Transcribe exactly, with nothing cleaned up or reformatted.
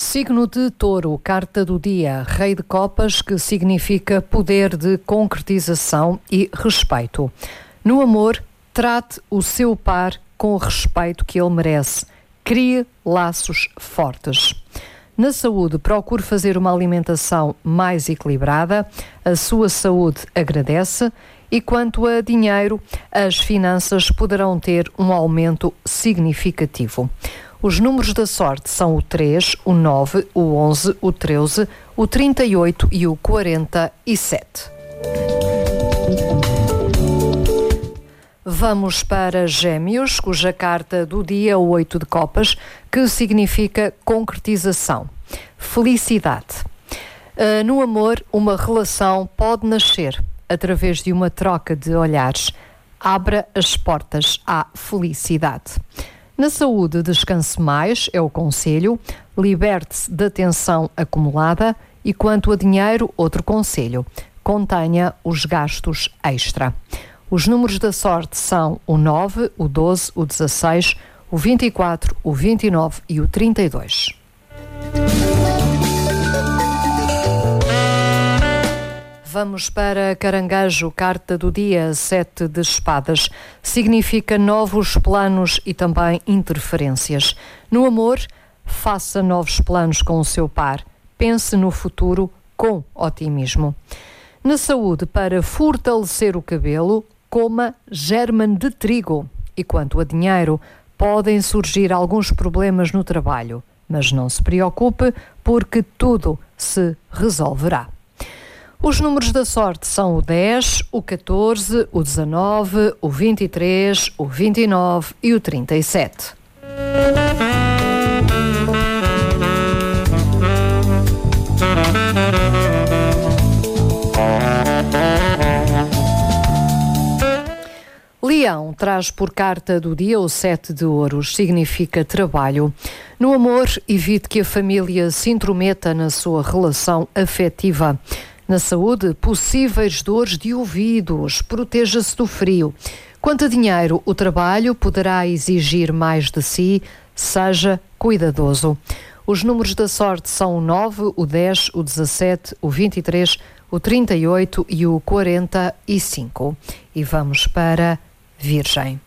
Signo de Touro, carta do dia, Rei de Copas, que significa poder de concretização e respeito. No amor, trate o seu par com o respeito que ele merece. Crie laços fortes. Na saúde, procure fazer uma alimentação mais equilibrada. A sua saúde agradece. E quanto a dinheiro, as finanças poderão ter um aumento significativo. Os números da sorte são o três, o nove, o onze, o treze, o trinta e oito e o quarenta e sete. Vamos para Gêmeos, cuja carta do dia é o oito de copas, que significa concretização, felicidade. Uh, no amor, uma relação pode nascer através de uma troca de olhares. Abra as portas à felicidade. Na saúde, descanse mais, é o conselho. Liberte-se da tensão acumulada. E quanto a dinheiro, outro conselho: contenha os gastos extra. Os números da sorte são o nove, o doze, o dezasseis, o vinte e quatro, o vinte e nove e o trinta e dois. Vamos para Caranguejo, carta do dia, sete de espadas. Significa novos planos e também interferências. No amor, faça novos planos com o seu par. Pense no futuro com otimismo. Na saúde, para fortalecer o cabelo, coma germe de trigo. E quanto a dinheiro, podem surgir alguns problemas no trabalho. Mas não se preocupe, porque tudo se resolverá. Os números da sorte são o dez, o catorze, o dezanove, o vinte e três, o vinte e nove e o trinta e sete. Leão traz por carta do dia o sete de ouros, significa trabalho. No amor, evite que a família se intrometa na sua relação afetiva. Na saúde, possíveis dores de ouvidos, proteja-se do frio. Quanto a dinheiro, o trabalho poderá exigir mais de si, seja cuidadoso. Os números da sorte são o nove, o dez, o dezassete, o vinte e três, o trinta e oito e o quarenta e cinco. E vamos para Virgem.